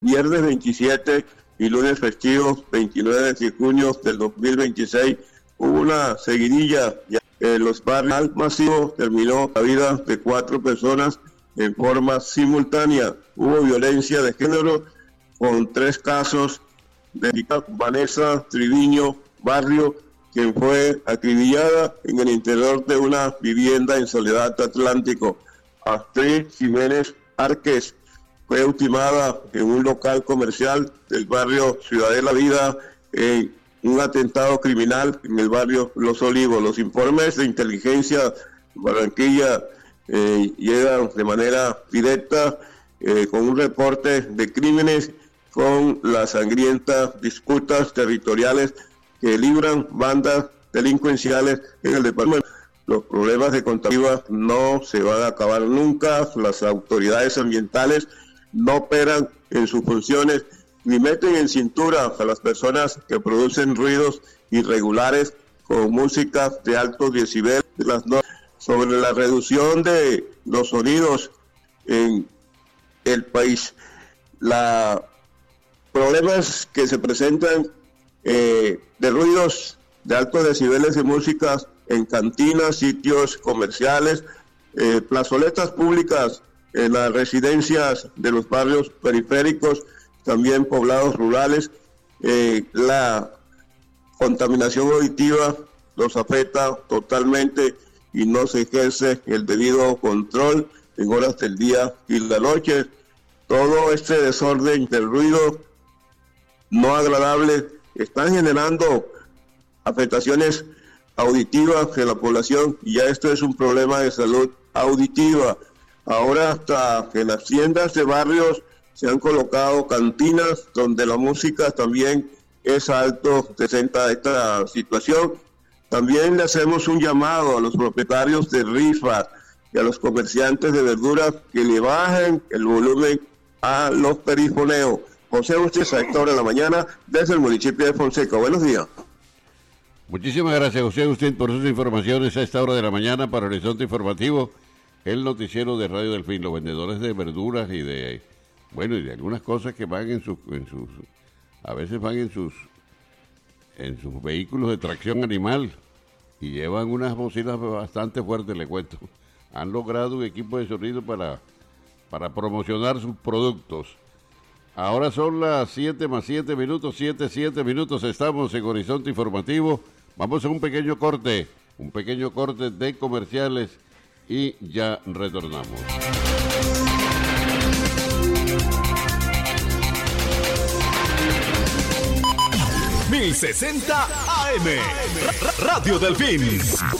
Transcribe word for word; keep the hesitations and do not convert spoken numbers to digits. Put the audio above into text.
viernes veintisiete y lunes festivo veintinueve de junio del dos mil veintiséis, hubo una seguidilla. En los barrios masivos terminó la vida de cuatro personas en forma simultánea. Hubo violencia de género con tres casos de Vanessa Triviño Barrio, quien fue acribillada en el interior de una vivienda en Soledad Atlántico. Astrid Jiménez Arques fue ultimada en un local comercial del barrio Ciudad de la Vida en un atentado criminal en el barrio Los Olivos. Los informes de inteligencia Barranquilla eh, llegan de manera directa eh, con un reporte de crímenes con las sangrientas disputas territoriales que libran bandas delincuenciales en el departamento. Los problemas de contaminación no se van a acabar nunca. Las autoridades ambientales no operan en sus funciones ni meten en cintura a las personas que producen ruidos irregulares con música de altos decibeles. Las normas sobre la reducción de los sonidos en el país. Los problemas que se presentan eh, de ruidos de altos decibeles de música en cantinas, sitios comerciales, eh, plazoletas públicas, en las residencias de los barrios periféricos, también poblados rurales. Eh, la contaminación auditiva los afecta totalmente y no se ejerce el debido control en horas del día y la noche. Todo este desorden del ruido no agradable están generando afectaciones auditivas en la población, y ya esto es un problema de salud auditiva. Ahora hasta en las tiendas de barrios se han colocado cantinas donde la música también es alto, presenta esta situación. También le hacemos un llamado a los propietarios de rifas y a los comerciantes de verduras que le bajen el volumen a los perifoneos. José Agustín, a esta hora de la mañana, desde el municipio de Fonseca. Buenos días. Muchísimas gracias, José Agustín, por sus informaciones a esta hora de la mañana para Horizonte Informativo, el noticiero de Radio Delfín. Los vendedores de verduras y de, bueno, y de algunas cosas que van en sus, en sus, a veces van en sus, en sus vehículos de tracción animal y llevan unas bocinas bastante fuertes, le cuento. Han logrado un equipo de sonido para, para promocionar sus productos. Ahora son las siete más siete minutos, siete, siete minutos, estamos en Horizonte Informativo. Vamos a un pequeño corte, un pequeño corte de comerciales y ya retornamos. mil sesenta A M, Radio Delfín.